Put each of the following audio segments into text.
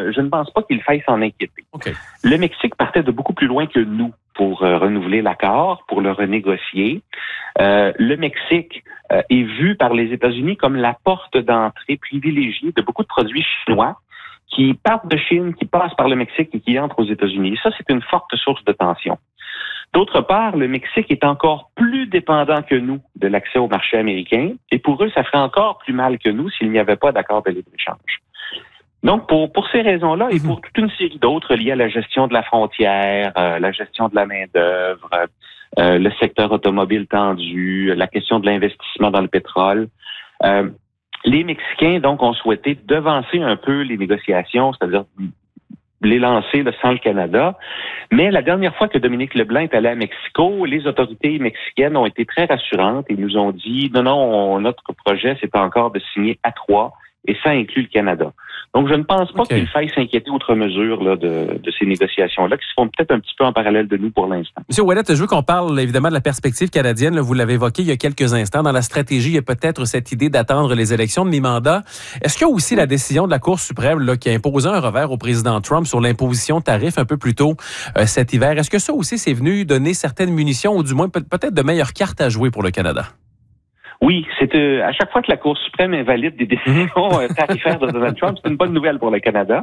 je ne pense pas qu'il faille s'en inquiéter. Okay. Le Mexique partait de beaucoup plus loin que nous pour renouveler l'accord, pour le renégocier. Le Mexique est vu par les États-Unis comme la porte d'entrée privilégiée de beaucoup de produits chinois qui partent de Chine, qui passent par le Mexique et qui entrent aux États-Unis. Et ça, c'est une forte source de tension. D'autre part, le Mexique est encore plus dépendant que nous de l'accès au marché américain. Et pour eux, ça ferait encore plus mal que nous s'il n'y avait pas d'accord de libre-échange. Donc, pour ces raisons-là et pour toute une série d'autres liées à la gestion de la frontière, la gestion de la main-d'œuvre, le secteur automobile tendu, la question de l'investissement dans le pétrole, les Mexicains, donc, ont souhaité devancer un peu les négociations, c'est-à-dire les lancer sans le Canada. Mais la dernière fois que Dominique Leblanc est allé à Mexico, les autorités mexicaines ont été très rassurantes et nous ont dit non, notre projet, c'est encore de signer à 3 et ça inclut le Canada. Donc, je ne pense pas qu'il faille s'inquiéter outre mesure là, de ces négociations-là, qui se font peut-être un petit peu en parallèle de nous pour l'instant. Monsieur Ouellet, je veux qu'on parle évidemment de la perspective canadienne. Là, vous l'avez évoqué il y a quelques instants. Dans la stratégie, il y a peut-être cette idée d'attendre les élections de mi-mandat. Est-ce qu'il y a aussi la décision de la Cour suprême là, qui a imposé un revers au président Trump sur l'imposition de tarifs un peu plus tôt cet hiver? Est-ce que ça aussi, c'est venu donner certaines munitions ou du moins peut-être de meilleures cartes à jouer pour le Canada? Oui, c'est à chaque fois que la Cour suprême invalide des décisions tarifaires de Donald Trump, c'est une bonne nouvelle pour le Canada.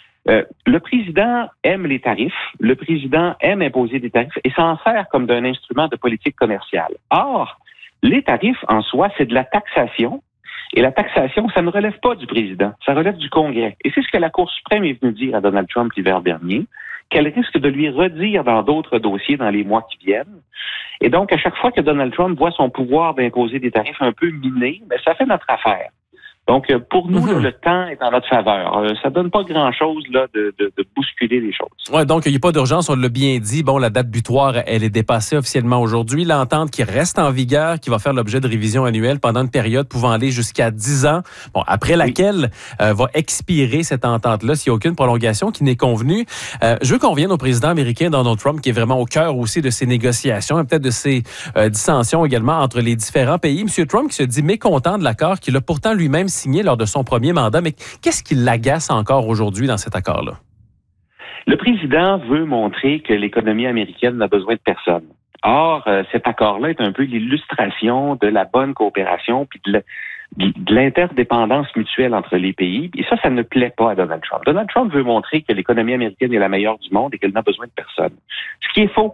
Le président aime les tarifs, le président aime imposer des tarifs et s'en sert comme d'un instrument de politique commerciale. Or, les tarifs en soi, c'est de la taxation. Et la taxation, ça ne relève pas du président, ça relève du Congrès. Et c'est ce que la Cour suprême est venue dire à Donald Trump l'hiver dernier, qu'elle risque de lui redire dans d'autres dossiers dans les mois qui viennent. Et donc, à chaque fois que Donald Trump voit son pouvoir d'imposer des tarifs un peu minés, ben, ça fait notre affaire. Donc, pour nous, là, le temps est en notre faveur. Ça donne pas grand-chose là de bousculer les choses. Ouais, donc il n'y a pas d'urgence, on l'a bien dit. Bon, la date butoir, elle est dépassée officiellement aujourd'hui. L'entente qui reste en vigueur, qui va faire l'objet de révision annuelle pendant une période pouvant aller jusqu'à 10 ans. Bon, après laquelle va expirer cette entente-là s'il n'y a aucune prolongation qui n'est convenue. Je veux qu'on revienne au président américain Donald Trump, qui est vraiment au cœur aussi de ces négociations et peut-être de ces dissensions également entre les différents pays. Monsieur Trump qui se dit mécontent de l'accord qu'il a pourtant lui-même signé lors de son premier mandat. Mais qu'est-ce qui l'agace encore aujourd'hui dans cet accord-là? Le président veut montrer que l'économie américaine n'a besoin de personne. Or, cet accord-là est un peu l'illustration de la bonne coopération puis de l'interdépendance mutuelle entre les pays. Et ça ne plaît pas à Donald Trump. Donald Trump veut montrer que l'économie américaine est la meilleure du monde et qu'elle n'a besoin de personne. Ce qui est faux.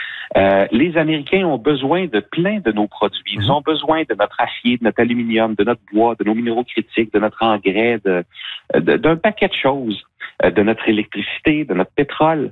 Les Américains ont besoin de plein de nos produits. Ils ont besoin de notre acier, de notre aluminium, de notre bois, de nos minéraux critiques, de notre engrais, d'un paquet de choses, de notre électricité, de notre pétrole,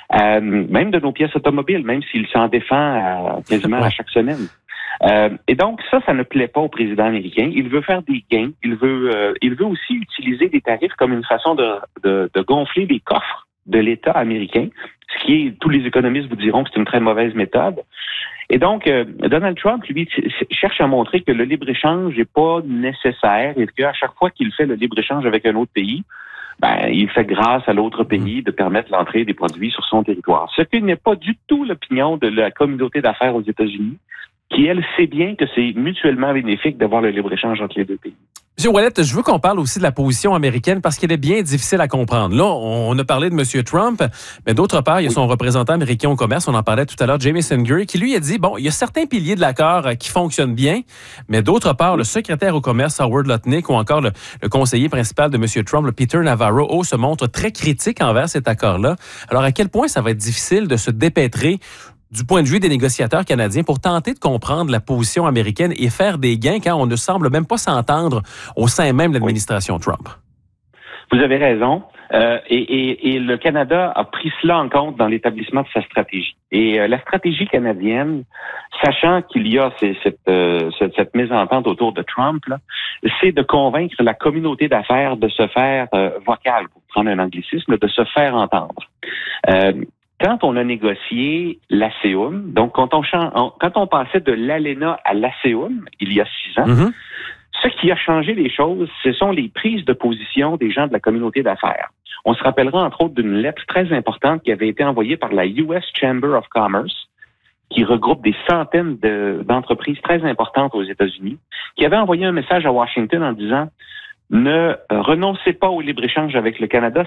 même de nos pièces automobiles, même s'il s'en défend quasiment à chaque semaine. Et donc, ça ne plaît pas au président américain. Il veut faire des gains. Il veut aussi utiliser des tarifs comme une façon de gonfler les coffres de l'État américain, ce qui est, tous les économistes vous diront que c'est une très mauvaise méthode. Et donc, Donald Trump, lui, cherche à montrer que le libre-échange n'est pas nécessaire et qu'à chaque fois qu'il fait le libre-échange avec un autre pays, il fait grâce à l'autre pays de permettre l'entrée des produits sur son territoire. Ce qui n'est pas du tout l'opinion de la communauté d'affaires aux États-Unis, qui, elle, sait bien que c'est mutuellement bénéfique d'avoir le libre-échange entre les deux pays. Monsieur Ouellet, je veux qu'on parle aussi de la position américaine parce qu'elle est bien difficile à comprendre. Là, on a parlé de M. Trump, mais d'autre part, il y a son représentant américain au commerce, on en parlait tout à l'heure, Jamieson Greer, qui lui a dit, bon, il y a certains piliers de l'accord qui fonctionnent bien, mais d'autre part, le secrétaire au commerce, Howard Lutnick, ou encore le conseiller principal de M. Trump, le Peter Navarro, se montre très critique envers cet accord-là. Alors, à quel point ça va être difficile de se dépêtrer du point de vue des négociateurs canadiens pour tenter de comprendre la position américaine et faire des gains quand on ne semble même pas s'entendre au sein même de l'administration Trump? Vous avez raison. Et le Canada a pris cela en compte dans l'établissement de sa stratégie. Et la stratégie canadienne, sachant qu'il y a cette mésentente autour de Trump, là, c'est de convaincre la communauté d'affaires de se faire vocale, pour prendre un anglicisme, de se faire entendre. Quand on a négocié l'ASEAN, donc quand on passait de l'ALENA à l'ASEAN, il y a 6 ans, ce qui a changé les choses, ce sont les prises de position des gens de la communauté d'affaires. On se rappellera entre autres d'une lettre très importante qui avait été envoyée par la US Chamber of Commerce, qui regroupe des centaines d'entreprises très importantes aux États-Unis, qui avait envoyé un message à Washington en disant « Ne renoncez pas au libre-échange avec le Canada,